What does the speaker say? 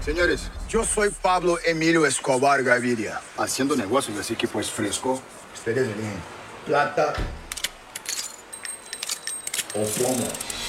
Señores, yo soy Pablo Emilio Escobar Gaviria, haciendo negocios, así que pues fresco. Ustedes eligen plata o plomo.